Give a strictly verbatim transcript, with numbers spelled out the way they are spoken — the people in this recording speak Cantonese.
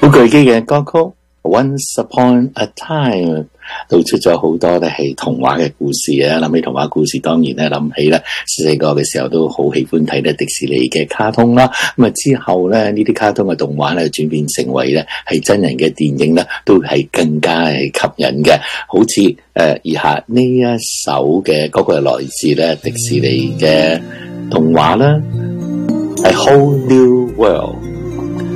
古巨基嘅歌曲 Once Upon a Time 道出咗好多咧係童話嘅故事啊！諗起童話故事，當然咧諗起咧細細個嘅時候都好喜歡睇咧迪士尼嘅卡通啦。咁啊之後咧呢啲卡通嘅動畫咧轉變成為咧係真人嘅電影咧，都係更加係吸引嘅。好似誒、呃、以下呢一首嘅嗰個係來自咧迪士尼嘅動畫啦，係 Whole New World。